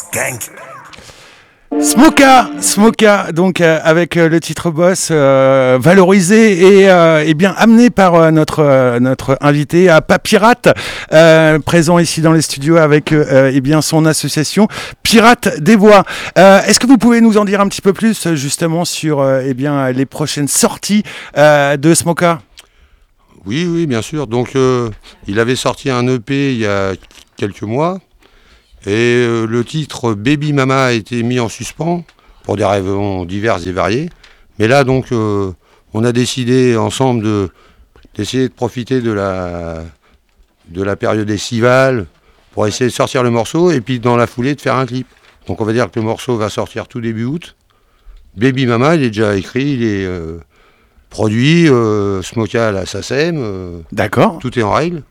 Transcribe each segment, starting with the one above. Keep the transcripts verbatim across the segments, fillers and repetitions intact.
Skank. Smoka, Smoka, donc euh, avec euh, le titre Boss euh, valorisé et, euh, et bien amené par euh, notre euh, notre invité à Pas Pirate, euh, présent ici dans les studios avec euh, et bien son association Pirates des Bois. Euh, est-ce que vous pouvez nous en dire un petit peu plus justement sur euh, et bien les prochaines sorties euh, de Smoka? Oui, oui, bien sûr. Donc euh, il avait sorti un E P il y a quelques mois. Et euh, le titre Baby Mama a été mis en suspens pour des raisons diverses et variées. Mais là, donc, euh, on a décidé ensemble de, d'essayer de profiter de la, de la période estivale pour essayer de sortir le morceau et puis dans la foulée de faire un clip. Donc on va dire que le morceau va sortir tout début août. Baby Mama, il est déjà écrit, il est euh, produit, euh, Smoka à la S A C E M. Euh, D'accord. Tout est en règle.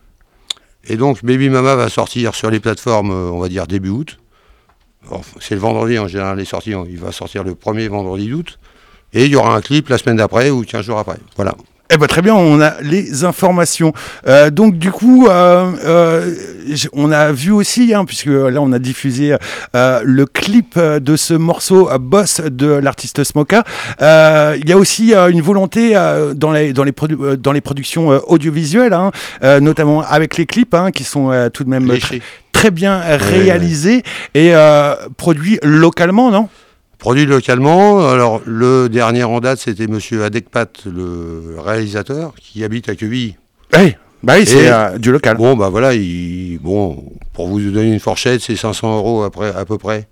Et donc Baby Mama va sortir sur les plateformes, on va dire début août. Alors, c'est le vendredi en général les sorties, il va sortir le premier vendredi d'août. Et il y aura un clip la semaine d'après ou quinze jours après. Voilà. Eh ben très bien, on a les informations. Euh, donc du coup, euh, euh, on a vu aussi, hein, puisque là on a diffusé euh, le clip de ce morceau euh, Boss de l'artiste Smoka. Euh, il y a aussi euh, une volonté euh, dans les dans les produ- euh, dans les productions euh, audiovisuelles, hein, euh, notamment avec les clips, hein, qui sont euh, tout de même très, très bien réalisés ouais, ouais. et euh, produits localement, non ? Produit localement. Alors, le dernier en date, c'était monsieur Adekpat, le réalisateur, qui habite à Quevilly. Oui, bah oui, c'est euh, du local. Bon, bah voilà, il, bon, pour vous donner une fourchette, c'est cinq cents euros après, à peu près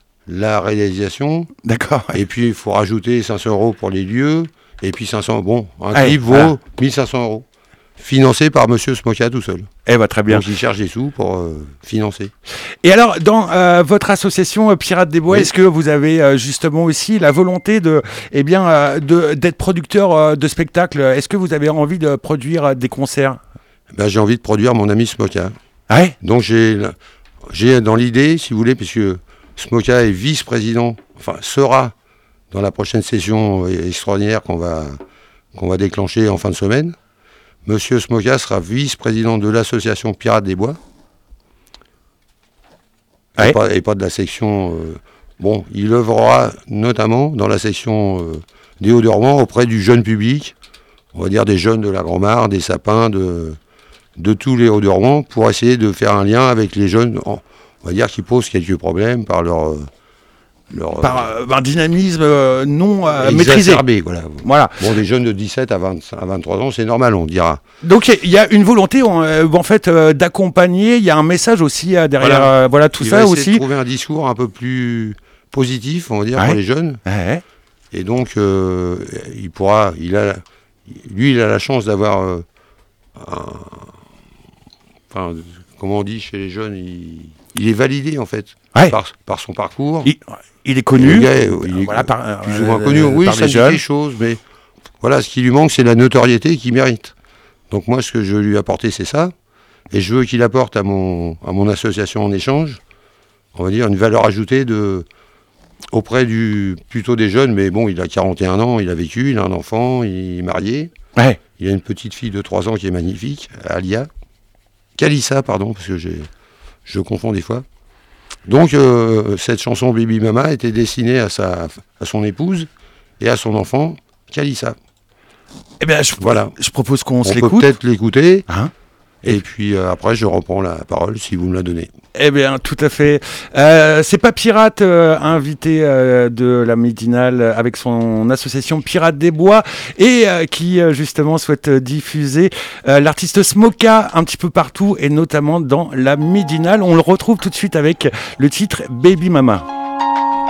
la réalisation. D'accord. Ouais. Et puis, il faut rajouter cinq cents euros pour les lieux. Et puis, cinq cents, bon, un ouais, clip voilà. vaut mille cinq cents euros. Financé par monsieur Smoka tout seul. Eh bah, très bien. Donc il cherche des sous pour euh, financer. Et alors, dans euh, votre association euh, Pirates des Bois, oui. Est-ce que vous avez euh, justement aussi la volonté de, eh bien, euh, de, d'être producteur euh, de spectacles ? Est-ce que vous avez envie de produire euh, des concerts ? Ben, j'ai envie de produire mon ami Smoka. Ah ouais ? Donc j'ai, j'ai dans l'idée, si vous voulez, puisque Smoka est vice-président, enfin sera dans la prochaine session extraordinaire qu'on va, qu'on va déclencher en fin de semaine. Monsieur Smoka sera vice-président de l'association Pirates des Bois. Ouais. Et, pas, et pas de la section... Euh, bon, il œuvrera notamment dans la section euh, des Hauts-de-Rouen auprès du jeune public, on va dire des jeunes de la Grand-Mare, des sapins, de, de tous les Hauts-de-Rouen, pour essayer de faire un lien avec les jeunes, on va dire, qui posent quelques problèmes par leur... Euh, Leur, par euh, un dynamisme euh, non euh, maîtrisé. Voilà. voilà. Bon, des jeunes de dix-sept à, vingt, à vingt-trois ans, c'est normal, on dira. Donc il y a une volonté en, euh, en fait euh, d'accompagner. Il y a un message aussi euh, derrière. Voilà, euh, voilà tout il ça va aussi. De trouver un discours un peu plus positif, on va dire, ouais. pour les jeunes. Ouais. Et donc euh, il pourra, il a, lui, il a la chance d'avoir, euh, un, enfin, comment on dit chez les jeunes, il, il est validé en fait ouais. par, par son parcours. Il... Il est connu, gars, il est voilà, par, plus ou moins connu, euh, oui, par ça dit des choses, mais voilà, ce qui lui manque, c'est la notoriété qu'il mérite. Donc moi, ce que je veux lui apporter, c'est ça, et je veux qu'il apporte à mon, à mon association en échange, on va dire, une valeur ajoutée de, auprès du, plutôt des jeunes, mais bon, il a quarante et un ans, il a vécu, il a un enfant, il est marié, ouais. Il a une petite fille de trois ans qui est magnifique, Alia, Kalissa, pardon, parce que j'ai, je confonds des fois. Donc, euh, cette chanson Baby Mama était destinée à, sa, à son épouse et à son enfant, Kalissa. Eh bien, je, voilà. je propose qu'on On se l'écoute. On peut peut-être l'écouter. Hein et puis, euh, après, je reprends la parole si vous me la donnez. Eh bien, tout à fait. Euh, c'est Pas Pirate, euh, invité euh, de la Midinale avec son association Pirates des Bois et euh, qui, euh, justement, souhaite diffuser euh, l'artiste Smoka un petit peu partout et notamment dans la Midinale. On le retrouve tout de suite avec le titre Baby Mama.